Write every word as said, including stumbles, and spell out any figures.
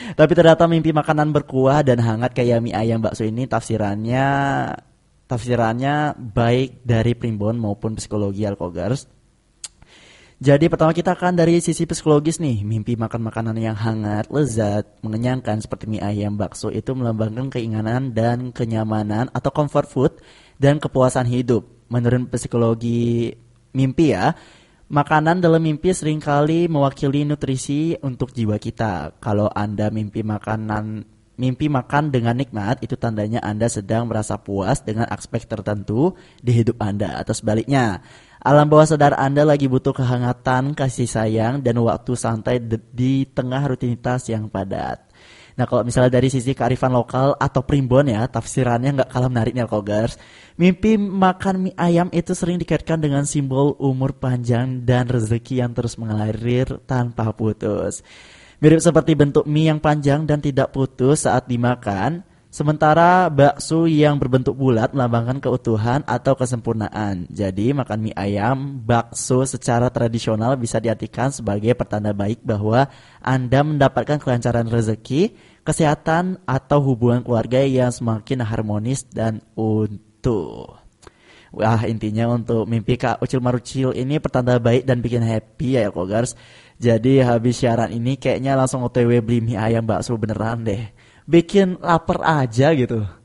Tapi ternyata mimpi makanan berkuah dan hangat kayak mie ayam bakso ini tafsirannya tafsirannya baik dari primbon maupun psikologi Alkogers. Jadi pertama kita akan dari sisi psikologis nih. Mimpi makan makanan yang hangat, lezat, mengenyangkan seperti mie ayam bakso itu melambangkan keinginan dan kenyamanan atau comfort food dan kepuasan hidup. Menurut psikologi mimpi ya, makanan dalam mimpi seringkali mewakili nutrisi untuk jiwa kita. Kalau Anda mimpi makanan mimpi makan dengan nikmat, itu tandanya Anda sedang merasa puas dengan aspek tertentu di hidup Anda. Atau sebaliknya, alam bawah sadar Anda lagi butuh kehangatan, kasih sayang, dan waktu santai di tengah rutinitas yang padat. Nah, kalau misalnya dari sisi kearifan lokal atau primbon ya, tafsirannya nggak kalah menariknya Alkogers. Mimpi makan mie ayam itu sering dikaitkan dengan simbol umur panjang dan rezeki yang terus mengalir tanpa putus. Mirip seperti bentuk mie yang panjang dan tidak putus saat dimakan, sementara bakso yang berbentuk bulat melambangkan keutuhan atau kesempurnaan. Jadi makan mie ayam bakso secara tradisional bisa diartikan sebagai pertanda baik bahwa Anda mendapatkan kelancaran rezeki, kesehatan, atau hubungan keluarga yang semakin harmonis dan utuh. Wah, intinya untuk mimpi Kak Ucil Marucil ini pertanda baik dan bikin happy ya Alkogers. Jadi habis siaran ini kayaknya langsung O T W beli mie ayam bakso beneran deh. Bikin lapar aja gitu.